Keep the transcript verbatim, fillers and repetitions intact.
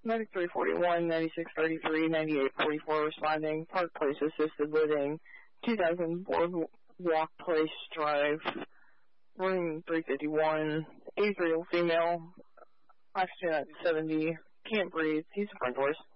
ninety-three forty-one, ninety-six thirty-three, ninety-eight forty-four responding. Park Place Assisted Living, two thousand Boardwalk Place Drive, room three fifty-one, eighty-three-year-old female, oxygen at seventy, can't breathe, use the front doors.